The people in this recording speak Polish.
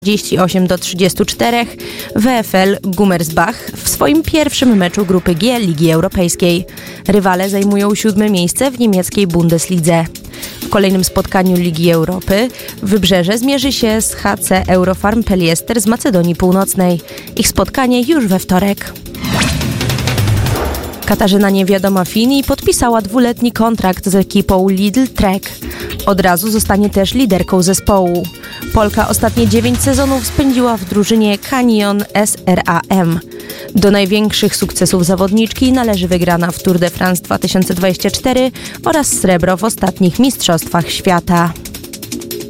48-34 VfL Gummersbach w swoim pierwszym meczu grupy G Ligi Europejskiej. Rywale zajmują 7. miejsce w niemieckiej Bundeslidze. W kolejnym spotkaniu Ligi Europy Wybrzeże zmierzy się z HC Eurofarm Peliester z Macedonii Północnej. Ich spotkanie już we wtorek. Katarzyna Niewiadoma-Fini podpisała 2-letni kontrakt z ekipą Lidl Trek. Od razu zostanie też liderką zespołu. Polka ostatnie 9 sezonów spędziła w drużynie Canyon SRAM. Do największych sukcesów zawodniczki należy wygrana w Tour de France 2024 oraz srebro w ostatnich mistrzostwach świata.